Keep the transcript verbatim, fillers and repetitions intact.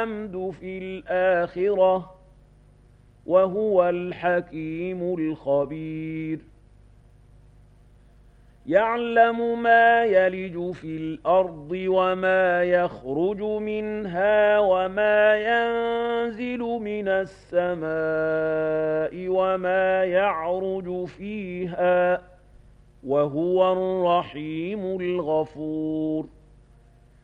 الحمد في الآخرة وهو الحكيم الخبير يعلم ما يلج في الأرض وما يخرج منها وما ينزل من السماء وما يعرج فيها وهو الرحيم الغفور